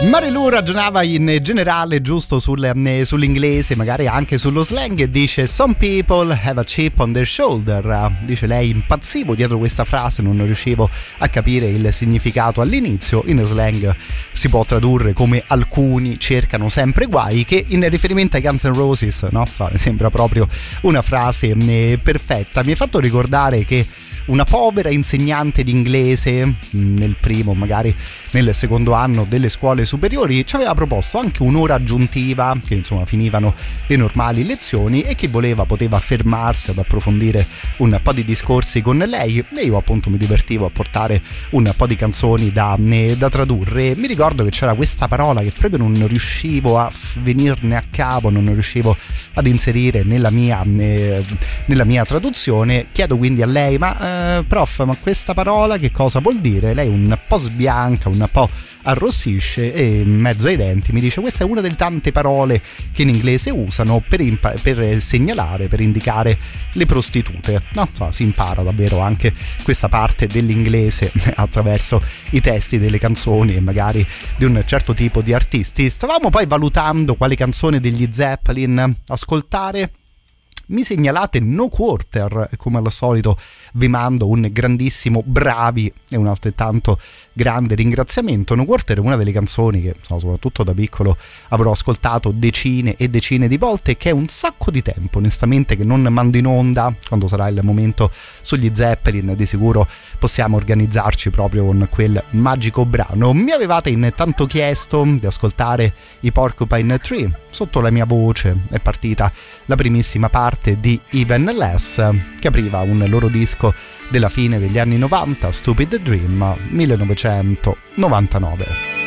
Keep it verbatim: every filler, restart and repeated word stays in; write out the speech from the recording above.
Marilu ragionava in generale giusto sul, sull'inglese, magari anche sullo slang, e dice "Some people have a chip on their shoulder". Dice lei: impazzivo dietro questa frase, non riuscivo a capire il significato all'inizio. In slang si può tradurre come "alcuni cercano sempre guai", che in riferimento ai Guns N' Roses, no? Sembra proprio una frase perfetta. Mi ha fatto ricordare che una povera insegnante di inglese nel primo, magari nel secondo anno delle scuole superiori, ci aveva proposto anche un'ora aggiuntiva, che insomma finivano le normali lezioni, e chi voleva poteva fermarsi ad approfondire un po' di discorsi con lei, e io appunto mi divertivo a portare un po' di canzoni da, da tradurre. Mi ricordo che c'era questa parola che proprio non riuscivo a venirne a capo, non riuscivo ad inserire nella mia, nella mia traduzione. Chiedo quindi a lei: ma Uh, prof, ma questa parola che cosa vuol dire? Lei un po' sbianca, un po' arrossisce e in mezzo ai denti mi dice: questa è una delle tante parole che in inglese usano per, impa- per segnalare, per indicare le prostitute. No, so, si impara davvero anche questa parte dell'inglese attraverso i testi delle canzoni e magari di un certo tipo di artisti. Stavamo poi valutando quale canzone degli Zeppelin ascoltare. Mi segnalate No Quarter, come al solito vi mando un grandissimo bravi e un altrettanto grande ringraziamento. No Quarter è una delle canzoni che so, soprattutto da piccolo avrò ascoltato decine e decine di volte, che è un sacco di tempo onestamente che non mando in onda. Quando sarà il momento sugli Zeppelin di sicuro possiamo organizzarci proprio con quel magico brano. Mi avevate intanto chiesto di ascoltare i Porcupine Tree. Sotto la mia voce è partita la primissima parte di Even Less, che apriva un loro disco della fine degli anni novanta, Stupid Dream millenovecentonovantanove.